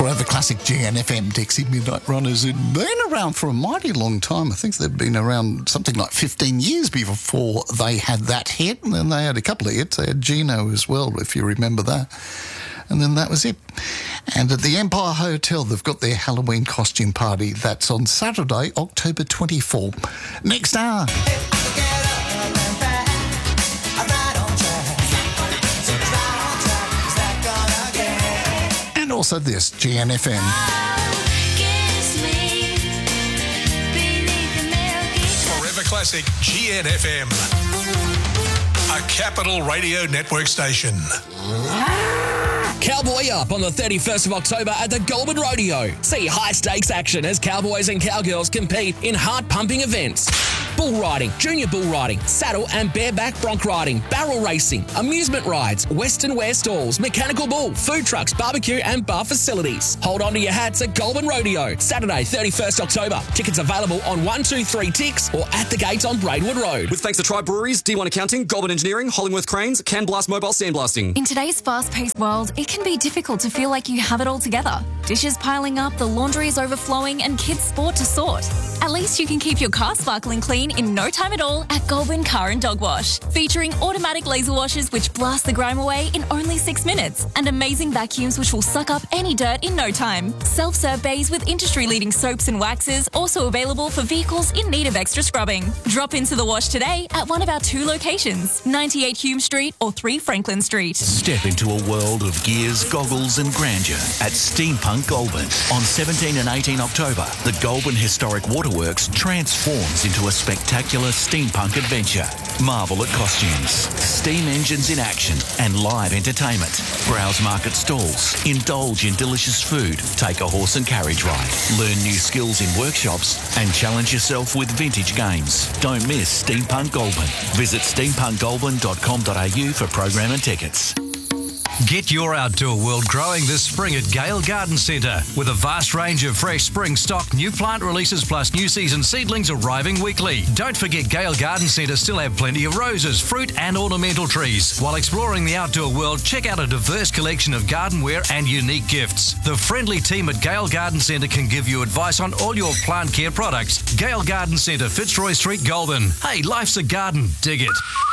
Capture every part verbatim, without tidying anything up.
Forever Classic G N F M, Dixie Midnight Runners, who'd been around for a mighty long time. I think they've been around something like fifteen years before they had that hit, and then they had a couple of hits. They had Gino as well, if you remember that. And then that was it. And at the Empire Hotel, they've got their Halloween costume party. That's on Saturday, October twenty-fourth. Next hour. And also this, G N F M. Forever Classic G N F M. A Capital Radio Network station. Cowboy Up on the thirty-first of October at the Goulburn Rodeo. See high-stakes action as cowboys and cowgirls compete in heart-pumping events. Bull riding, junior bull riding, saddle and bareback bronc riding, barrel racing, amusement rides, western wear stalls, mechanical bull, food trucks, barbecue and bar facilities. Hold on to your hats at Goulburn Rodeo, Saturday, thirty-first of October. Tickets available on one two three Ticks or at the gates on Braidwood Road. With thanks to Tribe Breweries, D one Accounting, Goulburn Engineering, Hollingworth Cranes, Can Blast Mobile Sandblasting. In today's fast-paced world, it can be difficult to feel like you have it all together. Dishes piling up, the laundry is overflowing and kids' sport to sort. At least you can keep your car sparkling clean in no time at all at Goulburn Car and Dog Wash. Featuring automatic laser washers which blast the grime away in only six minutes and amazing vacuums which will suck up any dirt in no time. Self-serve bays with industry-leading soaps and waxes also available for vehicles in need of extra scrubbing. Drop into the wash today at one of our two locations, ninety-eight Hume Street or three Franklin Street. Step into a world of gears, goggles and grandeur at Steampunk Goulburn. On seventeenth and eighteenth October, the Goulburn Historic Waterworks transforms into a spectacular steampunk adventure. Marvel at costumes, steam engines in action and live entertainment. Browse market stalls, indulge in delicious food, take a horse and carriage ride, learn new skills in workshops and challenge yourself with vintage games. Don't miss Steampunk Goulburn. Visit steampunk goulburn dot com dot a u for program and tickets. Get your outdoor world growing this spring at Gale Garden Centre with a vast range of fresh spring stock, new plant releases plus new season seedlings arriving weekly. Don't forget Gale Garden Centre still have plenty of roses, fruit and ornamental trees. While exploring the outdoor world, check out a diverse collection of gardenware and unique gifts. The friendly team at Gale Garden Centre can give you advice on all your plant care products. Gale Garden Centre, Fitzroy Street, Goulburn. Hey, life's a garden. Dig it.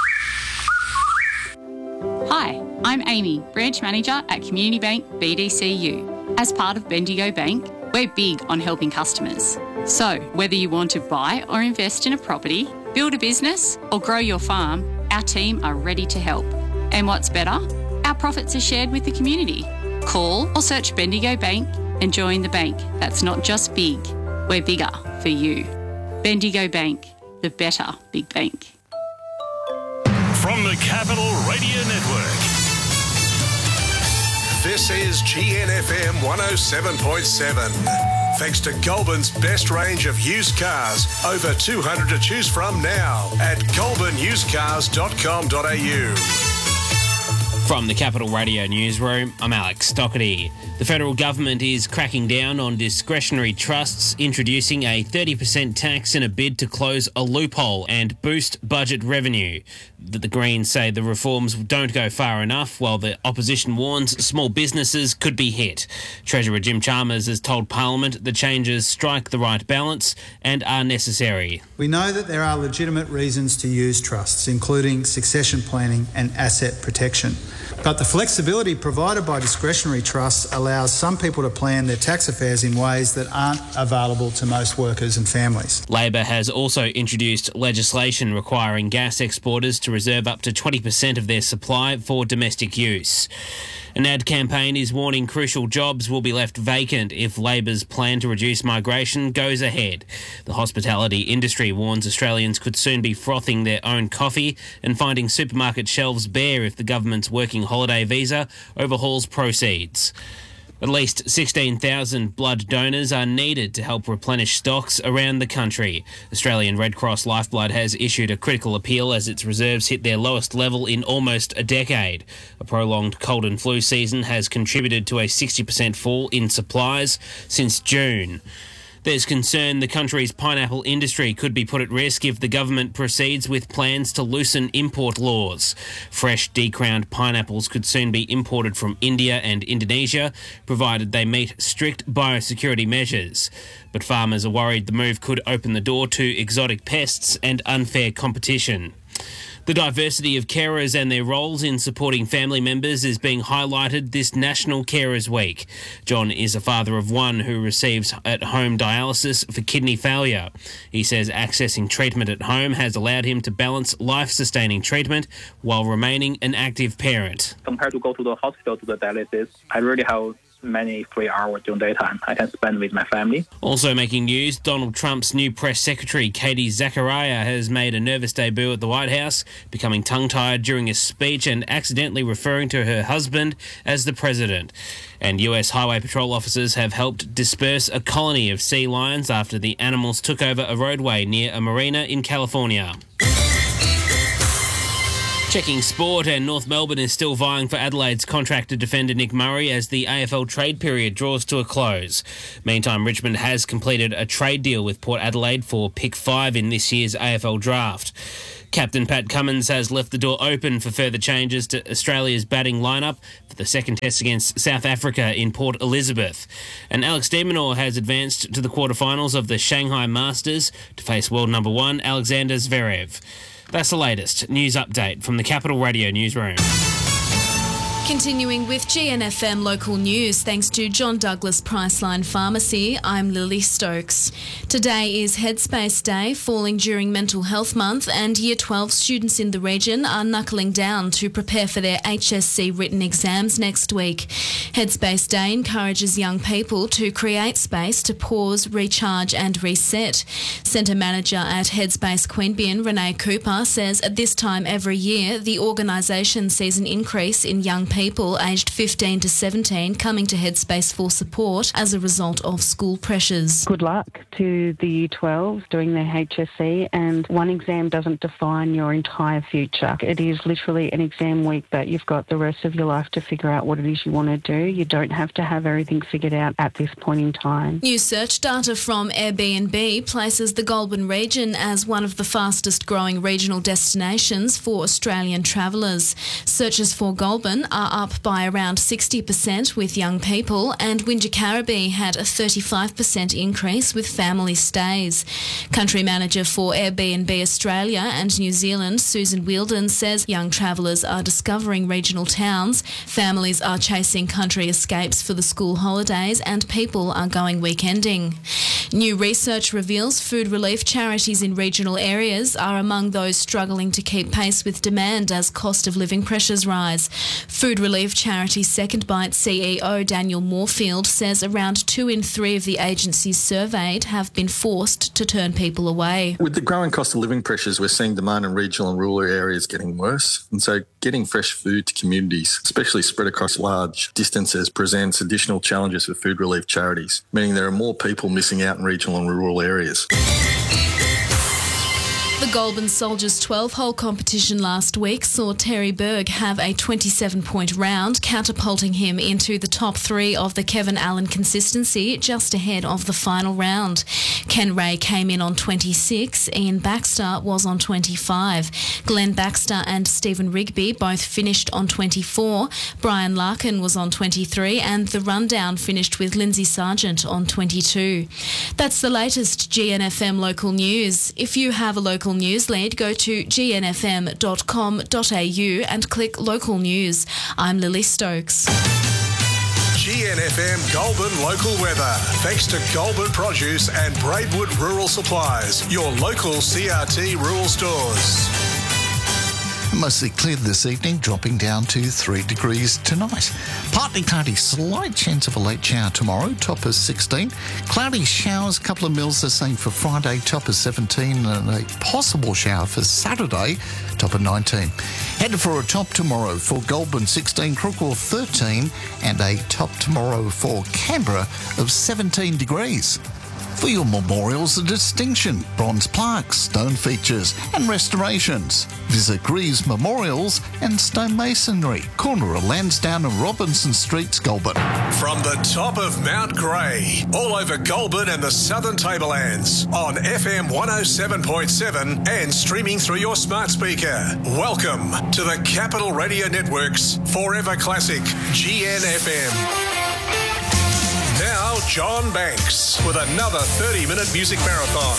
Hi, I'm Amy, Branch Manager at Community Bank B D C U. As part of Bendigo Bank, we're big on helping customers. So, whether you want to buy or invest in a property, build a business or grow your farm, our team are ready to help. And what's better? Our profits are shared with the community. Call or search Bendigo Bank and join the bank that's not just big, we're bigger for you. Bendigo Bank, the better big bank. From the Capital Radio Network, this is G N F M one oh seven point seven. Thanks to Goulburn's best range of used cars, over two hundred to choose from now at goulburn used cars dot com dot a u. From the Capital Radio Newsroom, I'm Alex Doherty. The federal government is cracking down on discretionary trusts, introducing a thirty percent tax in a bid to close a loophole and boost budget revenue. The Greens say the reforms don't go far enough, while the opposition warns small businesses could be hit. Treasurer Jim Chalmers has told Parliament the changes strike the right balance and are necessary. We know that there are legitimate reasons to use trusts, including succession planning and asset protection. But the flexibility provided by discretionary trusts allows some people to plan their tax affairs in ways that aren't available to most workers and families. Labor has also introduced legislation requiring gas exporters to reserve up to twenty percent of their supply for domestic use. An ad campaign is warning crucial jobs will be left vacant if Labor's plan to reduce migration goes ahead. The hospitality industry warns Australians could soon be frothing their own coffee and finding supermarket shelves bare if the government's working holiday visa overhauls proceeds. At least sixteen thousand blood donors are needed to help replenish stocks around the country. Australian Red Cross Lifeblood has issued a critical appeal as its reserves hit their lowest level in almost a decade. A prolonged cold and flu season has contributed to a sixty percent fall in supplies since June. There's concern the country's pineapple industry could be put at risk if the government proceeds with plans to loosen import laws. Fresh decrowned pineapples could soon be imported from India and Indonesia, provided they meet strict biosecurity measures. But farmers are worried the move could open the door to exotic pests and unfair competition. The diversity of carers and their roles in supporting family members is being highlighted this National Carers Week. John is a father of one who receives at-home dialysis for kidney failure. He says accessing treatment at home has allowed him to balance life-sustaining treatment while remaining an active parent. Compared to go to the hospital to the dialysis, I really have many free hours during daytime I can spend with my family. Also making news, Donald Trump's new press secretary, Katie Zachariah, has made a nervous debut at the White House, becoming tongue-tied during a speech and accidentally referring to her husband as the president. And U S Highway Patrol officers have helped disperse a colony of sea lions after the animals took over a roadway near a marina in California. Checking sport, and North Melbourne is still vying for Adelaide's contracted defender Nick Murray as the A F L trade period draws to a close. Meantime, Richmond has completed a trade deal with Port Adelaide for pick five in this year's A F L draft. Captain Pat Cummins has left the door open for further changes to Australia's batting lineup for the second test against South Africa in Port Elizabeth. And Alex de Minaur has advanced to the quarterfinals of the Shanghai Masters to face world number one Alexander Zverev. That's the latest news update from the Capital Radio newsroom. Continuing with G N F M local news, thanks to John Douglas Priceline Pharmacy, I'm Lily Stokes. Today is Headspace Day, falling during Mental Health Month, and Year twelve students in the region are knuckling down to prepare for their H S C written exams next week. Headspace Day encourages young people to create space to pause, recharge and reset. Centre Manager at Headspace Queanbeyan, Renee Cooper, says at this time every year, the organisation sees an increase in young people people aged fifteen to seventeen coming to Headspace for support as a result of school pressures. Good luck to the Year twelves doing their H S C, and one exam doesn't define your entire future. It is literally an exam week that you've got the rest of your life to figure out what it is you want to do. You don't have to have everything figured out at this point in time. New search data from Airbnb places the Goulburn region as one of the fastest growing regional destinations for Australian travellers. Searches for Goulburn are up by around sixty percent with young people, and Wingecarribee had a thirty-five percent increase with family stays. Country Manager for Airbnb Australia and New Zealand, Susan Wheeldon, says young travellers are discovering regional towns, families are chasing country escapes for the school holidays, and people are going weekending. New research reveals food relief charities in regional areas are among those struggling to keep pace with demand as cost of living pressures rise. Food relief charity Second Bite C E O Daniel Moorfield says around two in three of the agencies surveyed have been forced to turn people away. With the growing cost of living pressures, we're seeing demand in regional and rural areas getting worse. And so getting fresh food to communities, especially spread across large distances, presents additional challenges for food relief charities, meaning there are more people missing out in regional and rural areas. The Goulburn Soldiers twelve-hole competition last week saw Terry Berg have a twenty-seven point round, catapulting him into the top three of the Kevin Allen consistency, just ahead of the final round. Ken Ray came in on twenty-six, Ian Baxter was on twenty-five. Glenn Baxter and Stephen Rigby both finished on twenty-four. Brian Larkin was on twenty-three, and the rundown finished with Lindsay Sargent on twenty-two. That's the latest G N F M local news. If you have a local news lead, go to g n f m dot com dot a u and click local news. I'm Lily Stokes. G N F M Goulburn local weather. Thanks to Goulburn Produce and Braidwood Rural Supplies, your local C R T rural stores. Mostly clear this evening, dropping down to three degrees tonight. Partly cloudy, slight chance of a late shower tomorrow, top is sixteen. Cloudy showers, a couple of mils the same for Friday, top is seventeen, and a possible shower for Saturday, top of nineteen. Headed for a top tomorrow for Goulburn, sixteen, Crookwell thirteen, and a top tomorrow for Canberra of seventeen degrees. For your memorials of distinction, bronze plaques, stone features and restorations, visit Greaves Memorials and Stonemasonry, corner of Lansdowne and Robinson Streets, Goulburn. From the top of Mount Grey, all over Goulburn and the Southern Tablelands, on F M one oh seven point seven and streaming through your smart speaker. Welcome to the Capital Radio Network's Forever Classic G N F M. Now, John Banks with another thirty-minute music marathon.